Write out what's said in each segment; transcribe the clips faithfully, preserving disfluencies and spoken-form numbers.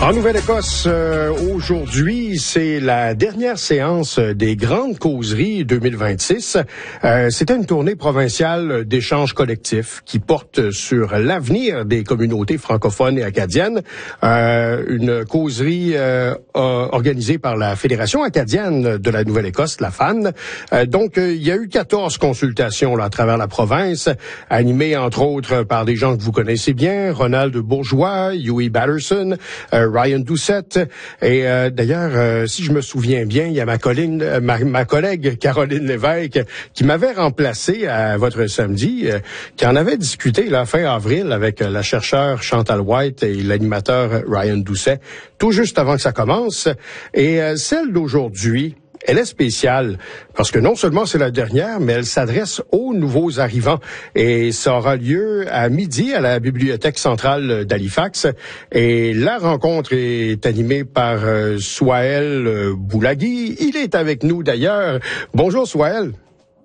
En Nouvelle-Écosse, euh, aujourd'hui, c'est la dernière séance des Grandes Causeries deux mille vingt-six. Euh, c'était une tournée provinciale d'échanges collectifs qui porte sur l'avenir des communautés francophones et acadiennes. Euh, une causerie euh, organisée par la Fédération acadienne de la Nouvelle-Écosse, la F A N. Euh, donc, euh, il y a eu quatorze consultations là, à travers la province, animées entre autres par des gens que vous connaissez bien, Ronald Bourgeois, Huey Batterson, euh, Ryan Doucette. Et euh, d'ailleurs, euh, si je me souviens bien, il y a ma, colline, euh, ma, ma collègue Caroline Lévesque qui m'avait remplacé à votre samedi, euh, qui en avait discuté là, fin avril avec euh, la chercheure Chantal White et l'animateur Ryan Doucet, tout juste avant que ça commence. Et euh, celle d'aujourd'hui, elle est spéciale parce que non seulement c'est la dernière, mais elle s'adresse aux nouveaux arrivants. Et ça aura lieu à midi à la Bibliothèque centrale d'Halifax. Et la rencontre est animée par euh, Souhaël euh, Boulagui. Il est avec nous d'ailleurs. Bonjour Souhaël.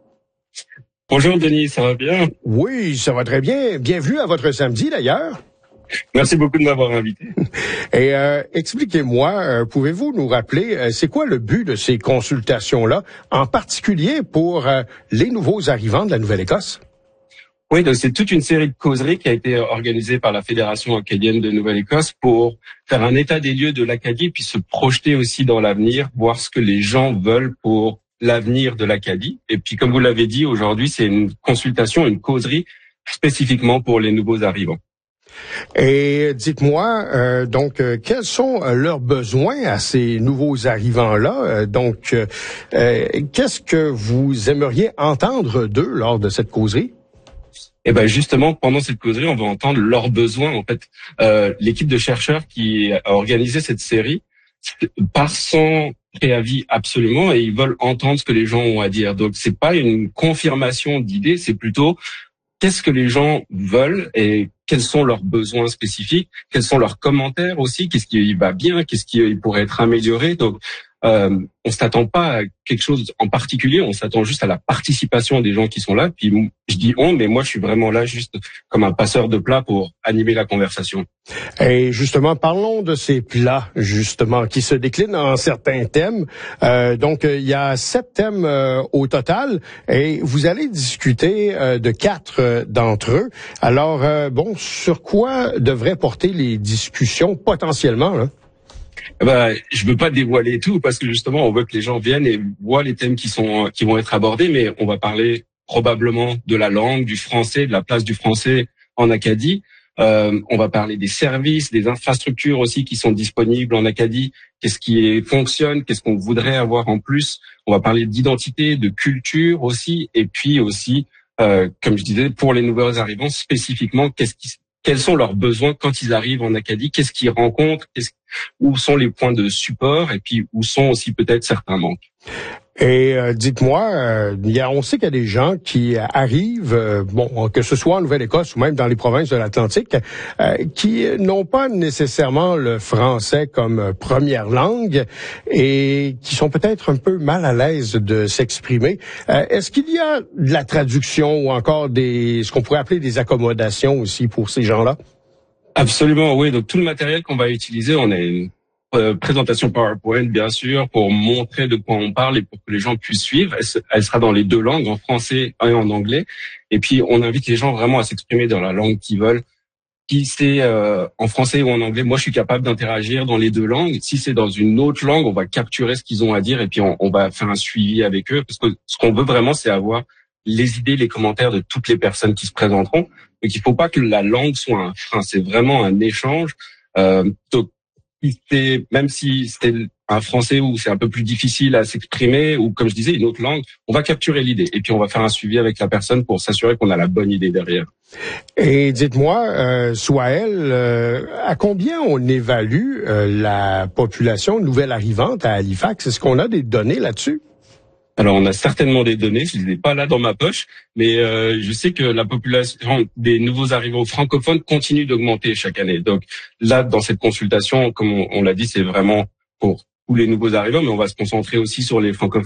Bonjour Denis, ça va bien? Oui, ça va très bien. Bienvenue à votre samedi d'ailleurs. Merci beaucoup de m'avoir invité. Et euh, expliquez-moi, euh, pouvez-vous nous rappeler, euh, c'est quoi le but de ces consultations-là, en particulier pour euh, les nouveaux arrivants de la Nouvelle-Écosse? Oui, donc c'est toute une série de causeries qui a été organisée par la Fédération acadienne de Nouvelle-Écosse pour faire un état des lieux de l'Acadie, puis se projeter aussi dans l'avenir, voir ce que les gens veulent pour l'avenir de l'Acadie. Et puis, comme vous l'avez dit, aujourd'hui, c'est une consultation, une causerie spécifiquement pour les nouveaux arrivants. Et dites-moi, euh, donc, euh, quels sont euh, leurs besoins à ces nouveaux arrivants-là? Euh, donc, euh, euh, qu'est-ce que vous aimeriez entendre d'eux lors de cette causerie? Eh ben justement, pendant cette causerie, on va entendre leurs besoins. En fait, euh, l'équipe de chercheurs qui a organisé cette série part sans préavis absolument, et ils veulent entendre ce que les gens ont à dire. Donc, c'est pas une confirmation d'idées, c'est plutôt qu'est-ce que les gens veulent et quels sont leurs besoins spécifiques, quels sont leurs commentaires aussi, qu'est-ce qui va bien, qu'est-ce qui pourrait être amélioré. Donc, euh, on s'attend pas à quelque chose en particulier, on s'attend juste à la participation des gens qui sont là. Puis je dis on, mais moi je suis vraiment là juste comme un passeur de plats pour animer la conversation. Et justement, parlons de ces plats, justement, qui se déclinent en certains thèmes. Euh, donc, il y a sept thèmes euh, au total, et vous allez discuter euh, de quatre euh, d'entre eux. Alors, euh, bon, sur quoi devraient porter les discussions potentiellement, là? Ben, je veux pas dévoiler tout parce que justement, on veut que les gens viennent et voient les thèmes qui sont qui vont être abordés, mais on va parler probablement de la langue, du français, de la place du français en Acadie. Euh, on va parler des services, des infrastructures aussi qui sont disponibles en Acadie. Qu'est-ce qui fonctionne, qu'est-ce qu'on voudrait avoir en plus. On va parler d'identité, de culture aussi, et puis aussi, euh, comme je disais, pour les nouveaux arrivants spécifiquement, qu'est-ce qui quels sont leurs besoins quand ils arrivent en Acadie, qu'est-ce qu'ils rencontrent, qu'est-ce, où sont les points de support et puis où sont aussi peut-être certains manques. Et euh, dites-moi, euh, il y a, on sait qu'il y a des gens qui arrivent, euh, bon, que ce soit en Nouvelle-Écosse ou même dans les provinces de l'Atlantique, euh, qui n'ont pas nécessairement le français comme première langue et qui sont peut-être un peu mal à l'aise de s'exprimer. Euh, est-ce qu'il y a de la traduction ou encore des, ce qu'on pourrait appeler des accommodations aussi pour ces gens-là? Absolument, oui. Donc tout le matériel qu'on va utiliser, on a une Euh, présentation PowerPoint, bien sûr, pour montrer de quoi on parle et pour que les gens puissent suivre. Elle, elle sera dans les deux langues, en français et en anglais. Et puis, on invite les gens vraiment à s'exprimer dans la langue qu'ils veulent. Si c'est euh, en français ou en anglais, moi, je suis capable d'interagir dans les deux langues. Si c'est dans une autre langue, on va capturer ce qu'ils ont à dire et puis on, on va faire un suivi avec eux. Parce que ce qu'on veut vraiment, c'est avoir les idées, les commentaires de toutes les personnes qui se présenteront. Donc, il faut pas que la langue soit un frein. C'est vraiment un échange. Euh, donc, C'est, même si c'était un français où c'est un peu plus difficile à s'exprimer, ou comme je disais, une autre langue, on va capturer l'idée et puis on va faire un suivi avec la personne pour s'assurer qu'on a la bonne idée derrière. Et dites-moi, euh, Souhaël, euh, à combien on évalue euh, la population nouvelle arrivante à Halifax? Est-ce qu'on a des données là-dessus? Alors, on a certainement des données, je ne les ai pas là dans ma poche, mais euh, je sais que la population des nouveaux arrivants francophones continue d'augmenter chaque année. Donc là, dans cette consultation, comme on, on l'a dit, c'est vraiment pour tous les nouveaux arrivants, mais on va se concentrer aussi sur les francophones.